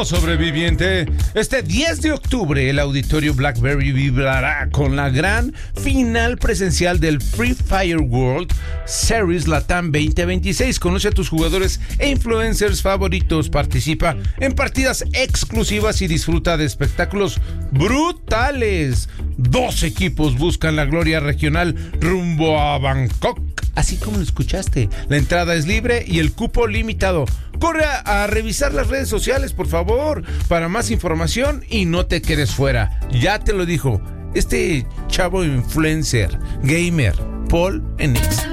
Sobreviviente, este 10 de octubre el auditorio BlackBerry vibrará con la gran final presencial del Free Fire World Series Latam 2026. Conoce a tus jugadores e influencers favoritos, participa en partidas exclusivas y disfruta de espectáculos brutales. 2 equipos buscan la gloria regional rumbo a Bangkok, así como lo escuchaste. La entrada es libre y el cupo limitado. Corre a revisar las redes sociales, por favor, para más información y no te quedes fuera. Ya te lo dijo este chavo influencer, gamer, Paul Enix.